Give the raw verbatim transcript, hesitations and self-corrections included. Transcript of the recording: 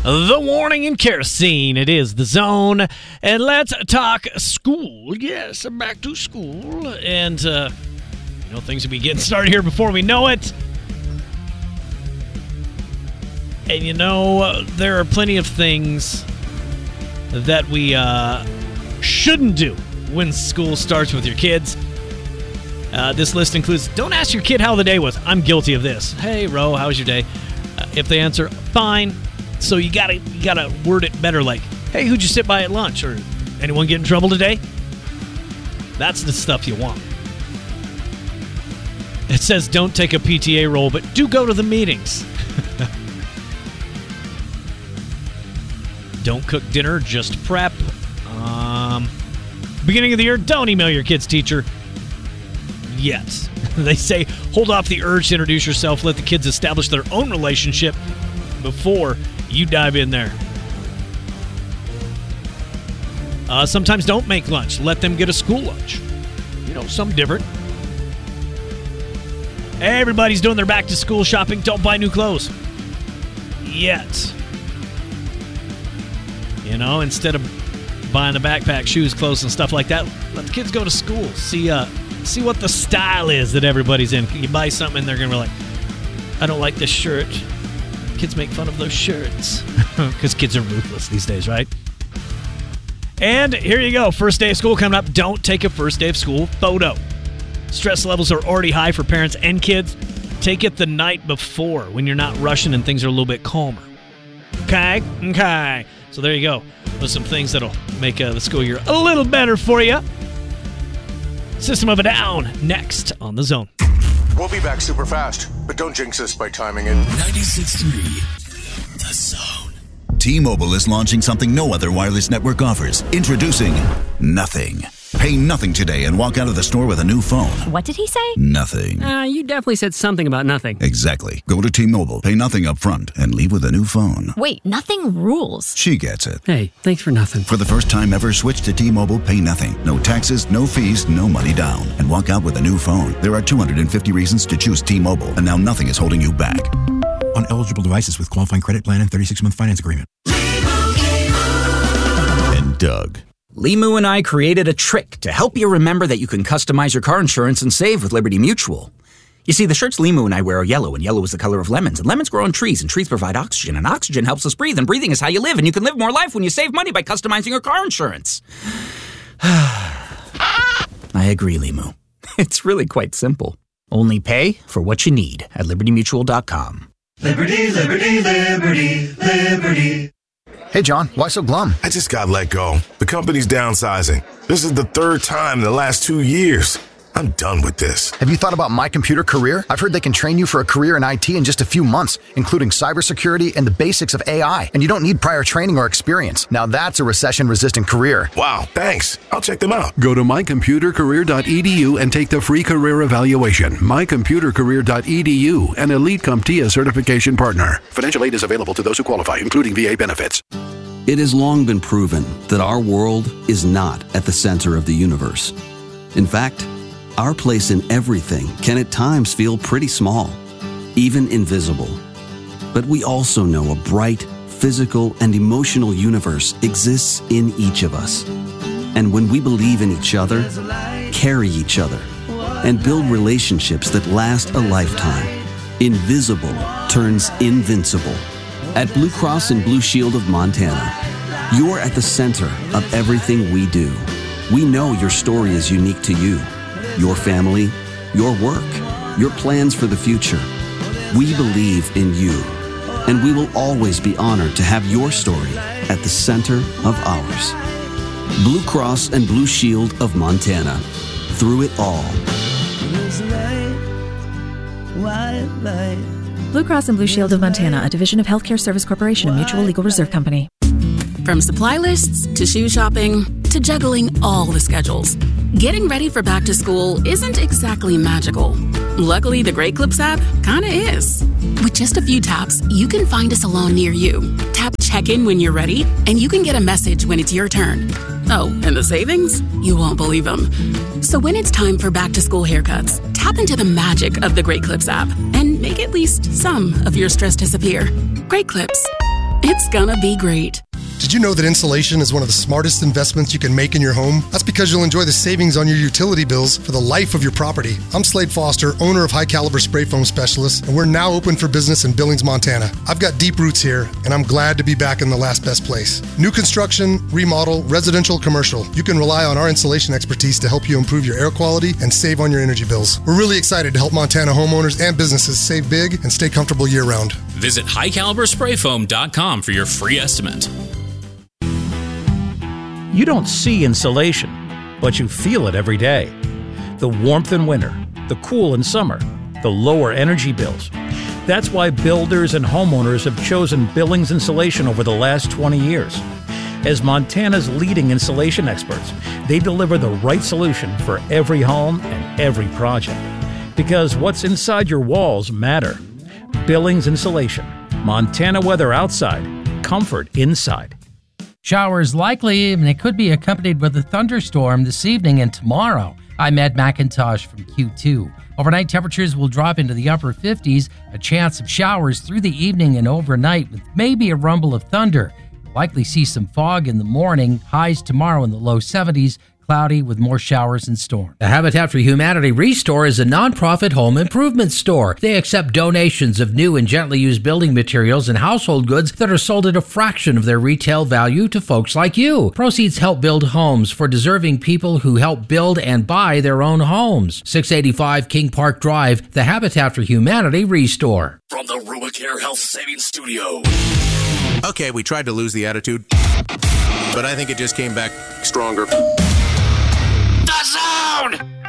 The Warning and Kerosene. It is The Zone. And let's talk school. Yes, I'm back to school. And, uh, you know, things will be getting started here before we know it. And, you know, uh, there are plenty of things that we uh, shouldn't do when school starts with your kids. Uh, this list includes, don't ask your kid how the day was. I'm guilty of this. Hey, Ro, how was your day? Uh, if they answer, fine. So you gotta you gotta word it better, like, hey, who'd you sit by at lunch? Or anyone get in trouble today? That's the stuff you want. It says don't take a P T A role, but do go to the meetings. Don't cook dinner, just prep. Um, beginning of the year, don't email your kid's teacher yet. They say hold off the urge to introduce yourself. Let the kids establish their own relationship before you dive in there. Uh, sometimes don't make lunch. Let them get a school lunch. You know, something different. Everybody's doing their back-to-school shopping. Don't buy new clothes. Yet. You know, instead of buying a backpack, shoes, clothes, and stuff like that, let the kids go to school. See uh, see what the style is that everybody's in. You buy something and they're going to be like, I don't like this shirt. Kids make fun of those shirts. Because kids are ruthless these days, right? And here you go. First day of school coming up. Don't take a first day of school photo. Stress levels are already high for parents and kids. Take it the night before when you're not rushing and things are a little bit calmer. Okay? Okay. So there you go. Those are some things that'll make uh, the school year a little better for you. System of a Down next on The Zone. We'll be back super fast, but don't jinx us by timing it. ninety-six point three, The Zone. T-Mobile is launching something no other wireless network offers. Introducing Nothing. Pay nothing today and walk out of the store with a new phone. What did he say? Nothing. Uh, you definitely said something about nothing. Exactly. Go to T-Mobile, pay nothing up front, and leave with a new phone. Wait, nothing rules. She gets it. Hey, thanks for nothing. For the first time ever, switch to T-Mobile, pay nothing. No taxes, no fees, no money down. And walk out with a new phone. There are two hundred fifty reasons to choose T-Mobile, and now nothing is holding you back. On eligible devices with qualifying credit plan and thirty-six month finance agreement. And Doug. Limu and I created a trick to help you remember that you can customize your car insurance and save with Liberty Mutual. You see, the shirts Limu and I wear are yellow, and yellow is the color of lemons, and lemons grow on trees, and trees provide oxygen, and oxygen helps us breathe, and breathing is how you live, and you can live more life when you save money by customizing your car insurance. I agree, Limu. It's really quite simple. Only pay for what you need at liberty mutual dot com. Liberty, liberty, liberty, liberty. Hey, John, why so glum? I just got let go. The company's downsizing. This is the third time in the last two years. I'm done with this. Have you thought about My Computer Career? I've heard they can train you for a career in I T in just a few months, including cybersecurity and the basics of A I. And you don't need prior training or experience. Now that's a recession-resistant career. Wow, thanks. I'll check them out. Go to my computer career dot e d u and take the free career evaluation. my computer career dot e d u, an Elite CompTIA certification partner. Financial aid is available to those who qualify, including V A benefits. It has long been proven that our world is not at the center of the universe. In fact, our place in everything can at times feel pretty small, even invisible. But we also know a bright, physical, and emotional universe exists in each of us. And when we believe in each other, carry each other, and build relationships that last a lifetime, invisible turns invincible. At Blue Cross and Blue Shield of Montana, you're at the center of everything we do. We know your story is unique to you, your family, your work, your plans for the future. We believe in you, and we will always be honored to have your story at the center of ours. Blue Cross and Blue Shield of Montana. Through it all. Blue Cross and Blue Shield of Montana, a division of Healthcare Service Corporation, a mutual legal reserve company. From supply lists to shoe shopping to juggling all the schedules, getting ready for back to school isn't exactly magical. Luckily, the Great Clips app kinda is. With just a few taps, you can find a salon near you. Tap check-in when you're ready, and you can get a message when it's your turn. Oh, and the savings? You won't believe them. So when it's time for back to school haircuts, tap into the magic of the Great Clips app and make at least some of your stress disappear. Great Clips. It's gonna be great. Did you know that insulation is one of the smartest investments you can make in your home? That's because you'll enjoy the savings on your utility bills for the life of your property. I'm Slade Foster, owner of High Caliber Spray Foam Specialists, and we're now open for business in Billings, Montana. I've got deep roots here, and I'm glad to be back in the last best place. New construction, remodel, residential, commercial. You can rely on our insulation expertise to help you improve your air quality and save on your energy bills. We're really excited to help Montana homeowners and businesses save big and stay comfortable year-round. Visit high caliber spray foam dot com for your free estimate. You don't see insulation, but you feel it every day. The warmth in winter, the cool in summer, the lower energy bills. That's why builders and homeowners have chosen Billings Insulation over the last twenty years. As Montana's leading insulation experts, they deliver the right solution for every home and every project. Because what's inside your walls matter. Billings Insulation. Montana weather outside, comfort inside. Showers likely, and it could be accompanied with a thunderstorm this evening and tomorrow. I'm Ed McIntosh from Q two. Overnight temperatures will drop into the upper fifties, a chance of showers through the evening and overnight with maybe a rumble of thunder. You'll likely see some fog in the morning, highs tomorrow in the low seventies, cloudy with more showers and storms. The Habitat for Humanity Restore is a nonprofit home improvement store. They accept donations of new and gently used building materials and household goods that are sold at a fraction of their retail value to folks like you. Proceeds help build homes for deserving people who help build and buy their own homes. six eighty-five King Park Drive, the Habitat for Humanity Restore. From the RubaCare Health Savings Studio. Okay, we tried to lose the attitude, but I think it just came back stronger. The Zone!